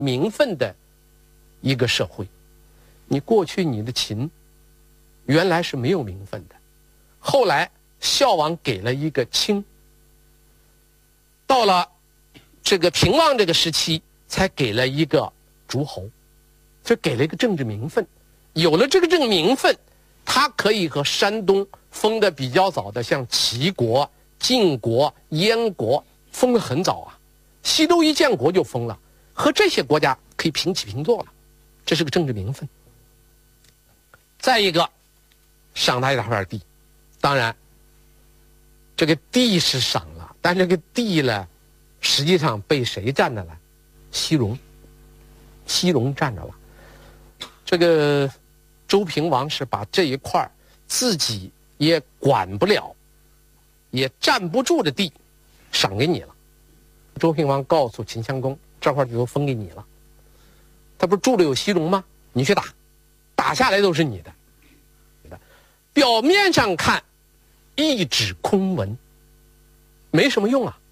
名分的一个社会。你过去你的秦原来是没有名分的，后来孝王给了一个卿，到了这个平王这个时期才给了一个诸侯，就给了一个政治名分。有了这个政治名分，他可以和山东封的比较早的像齐国、晋国、燕国封的很早啊，西周一建国就封了，和这些国家可以平起平坐了，这是个政治名分。再一个，赏他一大块地，当然这个地是赏了，但这个地呢实际上被谁占着了？西戎占着了。这个周平王是把这一块自己也管不了也站不住的地赏给你了。周平王告诉秦襄公，这块地都分给你了，他不是住着有西戎吗？你去打下来都是你的。表面上看一纸空文，没什么用啊。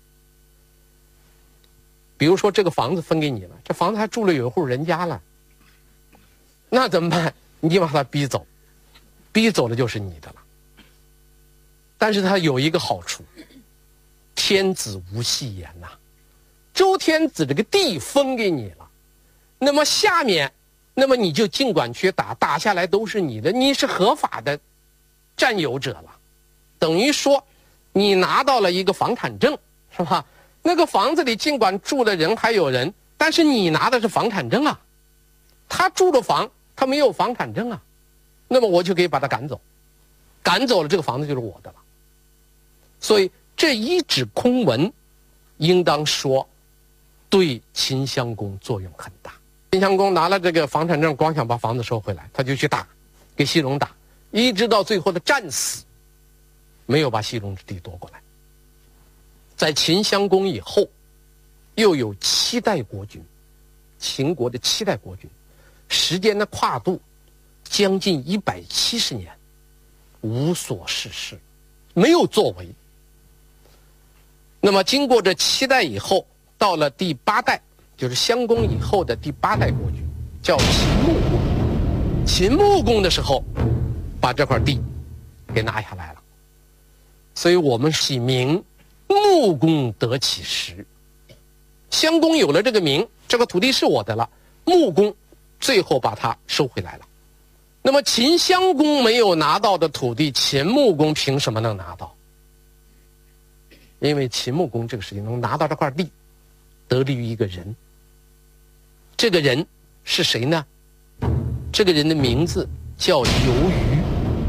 比如说这个房子分给你了，这房子还住了有一户人家了，那怎么办？你把他逼走，逼走了就是你的了。但是他有一个好处，天子无戏言呐。周天子这个地分给你了，那么下面，那么你就尽管去打下来都是你的，你是合法的占有者了，等于说你拿到了一个房产证，是吧？那个房子里尽管住的人还有人，但是你拿的是房产证啊，他住的房他没有房产证啊，那么我就可以把他赶走，赶走了这个房子就是我的了。所以这一纸空文应当说对秦襄公作用很大。秦襄公拿了这个房产证，光想把房子收回来，他就去打，给西戎打，一直到最后的战死，没有把西戎之地夺过来。在秦襄公以后，又有7代国君，秦国的7代国君，时间的跨度将近170年，无所事事，没有作为。那么经过这7代以后，到了第8代，就是襄公以后的第8代国君，叫秦穆公。秦穆公的时候，把这块地给拿下来了。所以我们起名穆公得其实。襄公有了这个名，这个土地是我的了，穆公最后把它收回来了。那么秦襄公没有拿到的土地，秦穆公凭什么能拿到？因为秦穆公这个事情能拿到这块地，得力于一个人。这个人是谁呢？这个人的名字叫游鱼，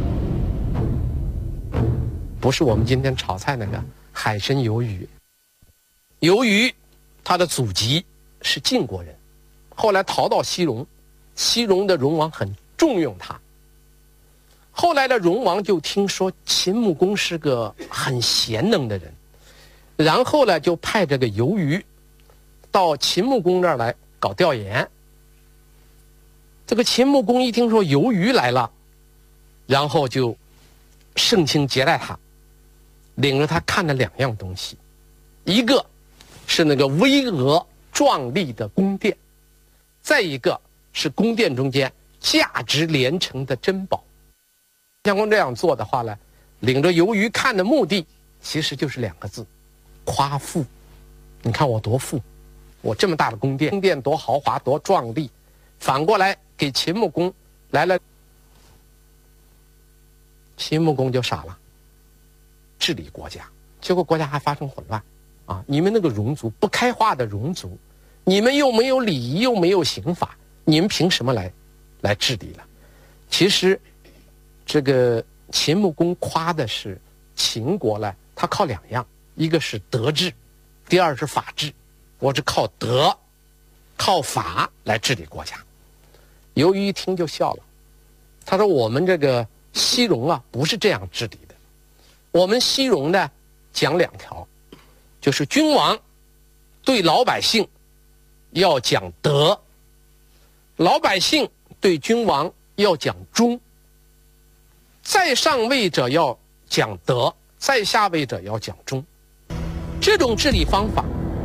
不是我们今天炒菜那个海参鱿鱼。游鱼他的祖籍是晋国人，后来逃到西戎，西戎的戎王很重用他。后来的戎王就听说秦穆公是个很贤能的人，然后呢就派这个游鱼到秦穆公这儿来搞调研。这个秦穆公一听说游鱼来了，然后就盛情接待他，领着他看了2样东西，一个是那个巍峨壮丽的宫殿，再一个是宫殿中间价值连城的珍宝。襄公这样做的话呢，领着游鱼看的目的其实就是2个字：夸富。你看我多富，我这么大的宫殿，宫殿多豪华多壮丽，反过来给秦穆公来了，秦穆公就傻了，治理国家，结果国家还发生混乱啊！你们那个戎族，不开化的戎族，你们又没有礼仪，又没有刑法，你们凭什么来治理了？其实这个秦穆公夸的是秦国呢，他靠2样，一个是德治，第二是法治。我是靠德靠法来治理国家。游鱼一听就笑了，他说我们这个西戎啊不是这样治理的，我们西戎呢讲2条，就是君王对老百姓要讲德，老百姓对君王要讲忠，在上位者要讲德，在下位者要讲忠。这种治理方法